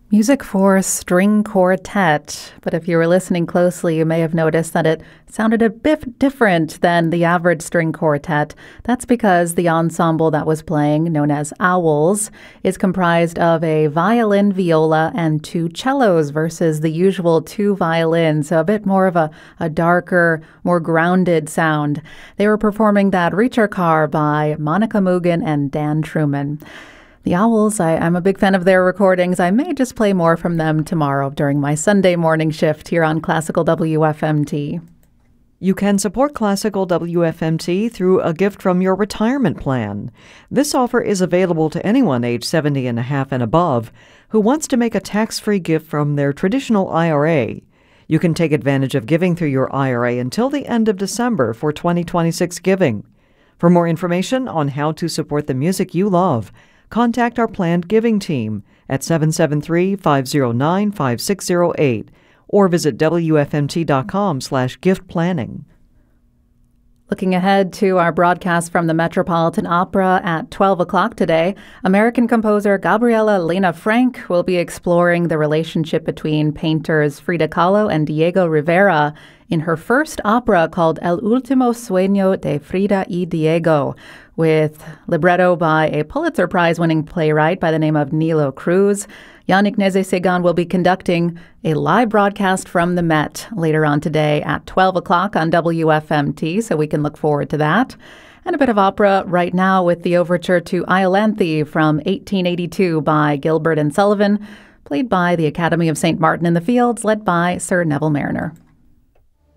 Music for string quartet, but if you were listening closely, you may have noticed that it sounded a bit different than the average string quartet. That's because the ensemble that was playing, known as Owls, is comprised of a violin, viola, and two cellos versus the usual two violins, so a bit more of a darker, more grounded sound. They were performing that Reacher Car by Monica Moogan and Dan Truman. The Owls, I'm a big fan of their recordings. I may just play more from them tomorrow during my Sunday morning shift here on Classical WFMT. You can support Classical WFMT through a gift from your retirement plan. This offer is available to anyone age 70 and a half and above who wants to make a tax-free gift from their traditional IRA. You can take advantage of giving through your IRA until the end of December for 2026 giving. For more information on how to support the music you love, contact our planned giving team at 773-509-5608 or visit WFMT.com/gift planning. Looking ahead to our broadcast from the Metropolitan Opera at 12 o'clock today, American composer Gabriela Lena Frank will be exploring the relationship between painters Frida Kahlo and Diego Rivera in her first opera called El Último Sueño de Frida y Diego, with libretto by a Pulitzer Prize-winning playwright by the name of Nilo Cruz. Yannick Nézet-Séguin will be conducting a live broadcast from the Met later on today at 12 o'clock on WFMT, so we can look forward to that. And a bit of opera right now with the overture to Iolanthe from 1882 by Gilbert and Sullivan, played by the Academy of St. Martin in the Fields, led by Sir Neville Marriner.